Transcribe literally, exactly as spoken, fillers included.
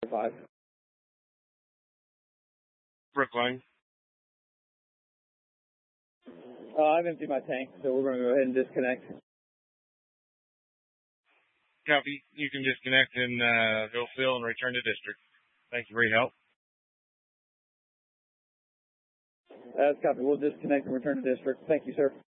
five. Brookline. Uh, I've emptied my tank, so we're going to go ahead and disconnect. Copy. You can disconnect and uh, go fill and return to district. Thank you for your help. That's copy. We'll disconnect and return to district. Thank you, sir.